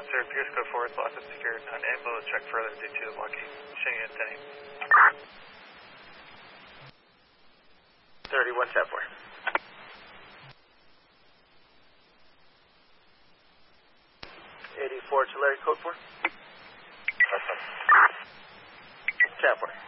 Sir, Pierce code 4 is locked and secured. Unable to check further due to locking. Showing you antennae. 31 Tab 4. 84 Tulare code 4. Tab 4.